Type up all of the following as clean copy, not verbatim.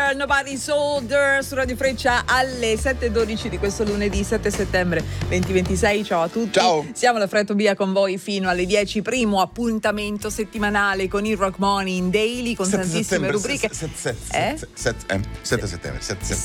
There, Nobody's Older su Radio Freccia alle 7:12 di questo lunedì 7 settembre 2026. Ciao a tutti. Ciao. Siamo alla Fred Tobia con voi fino alle 10. Primo appuntamento settimanale con il Rock Money in Daily con tantissime rubriche. 7 settembre.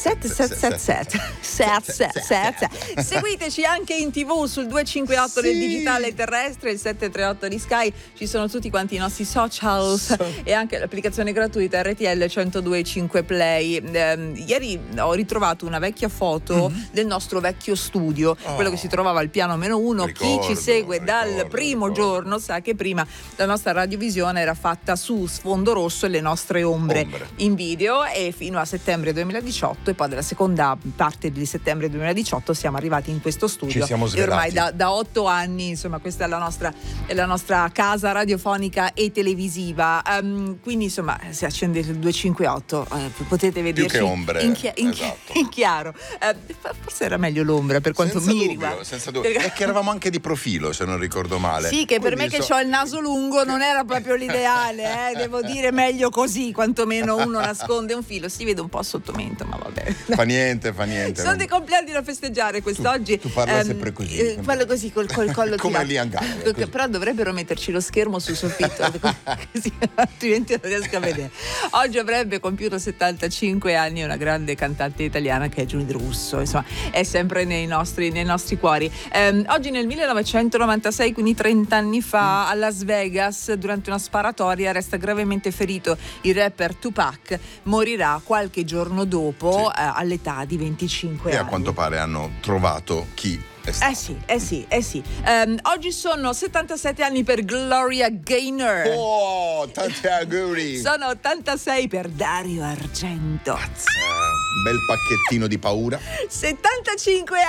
Seguiteci anche in TV sul 258 del digitale terrestre, il 738 di Sky. Ci sono tutti quanti i nostri socials e anche l'applicazione gratuita RTL 102.5 Play. Ieri ho ritrovato una vecchia foto del nostro vecchio studio, quello che si trovava al piano -1. Chi ci segue dal primo giorno sa che prima la nostra radiovisione era fatta su sfondo rosso e le nostre ombre in video, e fino a settembre 2018, e poi dalla seconda parte di settembre 2018 siamo arrivati in questo studio. Ci siamo e svelati. ormai da 8 anni, insomma, questa è la nostra casa radiofonica e televisiva. Quindi insomma, se accendete il 258 potete vederci più che ombre in chiaro. Forse era meglio l'ombra per quanto mi riguarda. Senza dubbio. È che eravamo anche di profilo, se non ricordo male. Sì, che per me che ho il naso lungo non era proprio l'ideale, devo dire, meglio così, quantomeno uno nasconde un filo, si vede un po' sottomento, ma vabbè. Fa niente. Sono dei compleanni da festeggiare quest'oggi. Tu parla sempre così. Parlo così col collo come tirato. lì a Gallo. Però dovrebbero metterci lo schermo sul soffitto, così altrimenti non riesco a vedere. Oggi avrebbe compiuto 75 anni una grande cantante italiana che è Giulia Russo, insomma, è sempre nei nostri cuori. Oggi nel 1996, quindi 30 anni fa, a Las Vegas, durante una sparatoria, resta gravemente ferito il rapper Tupac. Morirà qualche giorno dopo, all'età di 25 anni. E a quanto pare hanno trovato chi è stato. Eh sì. Oggi sono 77 anni per Gloria Gaynor. Oh, tanti auguri. Sono 86 per Dario Argento. Bel pacchettino di paura. 75